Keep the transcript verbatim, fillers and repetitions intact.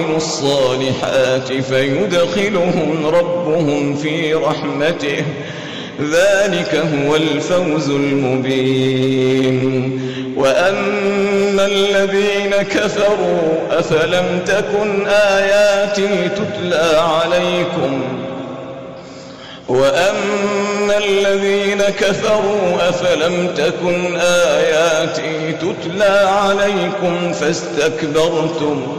الصالحات فيدخلهم ربهم في رحمته ذلك هو الفوز المبين. وأما الذين كفروا أفلم تكن آياتي تتلى عليكم وأما الذين كفروا أفلم تكن آياتي تتلى عليكم فاستكبرتم